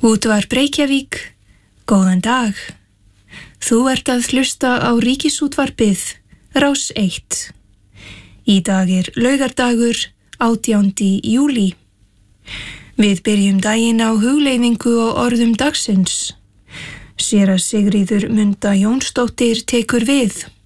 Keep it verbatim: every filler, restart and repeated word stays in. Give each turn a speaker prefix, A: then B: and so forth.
A: Útvarp Reykjavík, góðan dag. Þú ert að hlusta á Ríkisútvarpið, Rás eitt. Í dag er laugardagur, átjándi júlí. Við byrjum daginn á hugleiðingu og orðum dagsins. Séra Sigríður Munda Jónsdóttir tekur við.